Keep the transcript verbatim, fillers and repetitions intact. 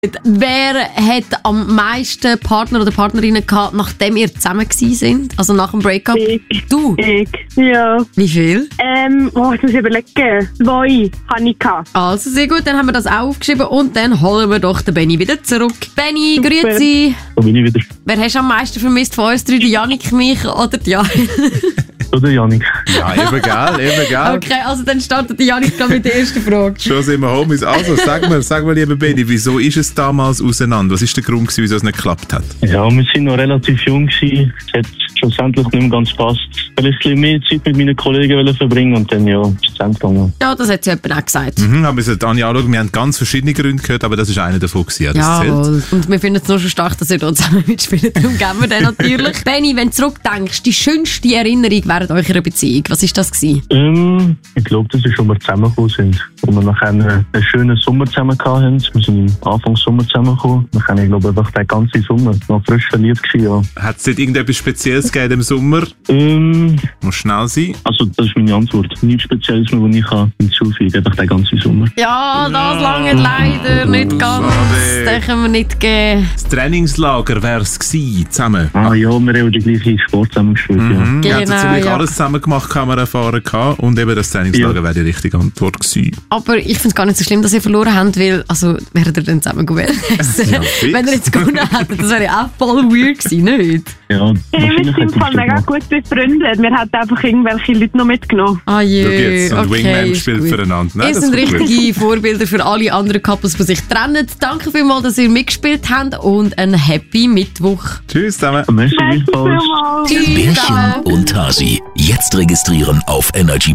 Wer hat am meisten Partner oder Partnerinnen gehabt, nachdem ihr zusammen gewesen sind? Also nach dem Breakup? Ich. Du? Ich, ja. Wie viel? Ähm, oh, ich muss überlegen. Zwei hatte ich gehabt. Also sehr gut, dann haben wir das auch aufgeschrieben und dann holen wir doch den Benni wieder zurück. Benni, Super. grüezi. Da bin ich wieder. Wer hast du am meisten vermisst von uns drei? Die Jannik, mich oder die Jael? Oder Janik? Ja, eben geil, eben geil. Okay, also dann startet die Jannik gleich mit der ersten Frage. Schon sind wir Homies. Also, sag mir, sag mir, lieber Benni, wieso ist es damals auseinander? Was ist der Grund, wieso es nicht geklappt hat? Ja, wir sind noch relativ jung gewesen. Es hat schlussendlich nicht mehr ganz gepasst. Ich wollte ein bisschen mehr Zeit mit meinen Kollegen verbringen und dann, ja, ist es endgegangen. Ja, das hat sie jemand auch gesagt. Mhm, aber wir sollten Anja anschauen, wir haben ganz verschiedene Gründe gehört, aber das ist einer davon gewesen. Ja, das zählt. Jawohl. Und wir finden es nur schon stark, dass ihr da zusammen mitspielt. Darum geben wir den natürlich. Benni, wenn du zurückdenkst, die schönste Erinnerung während eurer Beziehung, was war das gewesen? Ähm, ich glaube, das ist, als wir zusammengekommen sind. Wo wir nachher einen, einen schönen Sommer zusammen hatten. Wir sind im Anfang Sommer zusammengekommen. Nachher, ich glaube, einfach den ganzen Sommer noch frisch verliebt gewesen, ja. Hat es dort irgendetwas Spezielles gegeben im Sommer? Ähm, Muss schnell sein. also, das ist meine Antwort. Nichts Spezielles mehr, was ich kann hinzufügen kann. Einfach den ganzen Sommer. Ja, das lange leider nicht ganz. schade. Das können wir nicht geben. Das Trainingslager wäre es gewesen, zusammen. Ah ja, wir haben den gleichen Sport zusammen gespielt, ja. Mhm. Ihr habt Genau, natürlich ja. alles zusammen gemacht, kann man erfahren. Gehabt. Und eben das Trainingslager Ja. wäre die richtige Antwort gewesen. Aber ich finde es gar nicht so schlimm, dass ihr verloren habt, weil, also, wäret ihr dann zusammen gewesen? Ja, fix. Wenn ihr jetzt gewonnen hättet, das wäre ja auch voll weird gewesen, nicht? Ja, Hey, wir wahrscheinlich sind hätte im ich Fall es mega gemacht. gut befreundet. Wir haben einfach irgendwelche Leute noch mitgenommen. Ah Schau je, jetzt, und okay, Wingman ist spielt gut. füreinander. Nein, Ihr das sind ist gut. richtige Vorbilder für alle anderen Couples, die sich trennen. Danke vielmals, dass ihr mitgespielt habt und einen happy Mittwoch. Tschüss zusammen. Merci Merci vielmals. vielmals. Tschüss. Bärchen und Hasi. Jetzt registrieren auf energy